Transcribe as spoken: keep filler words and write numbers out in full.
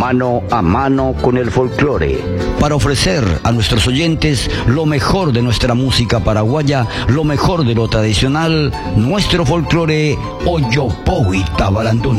mano a mano con el folclore, para ofrecer a nuestros oyentes lo mejor de nuestra música paraguaya, lo mejor de lo tradicional, nuestro folclore Oyopo y Tabarandún.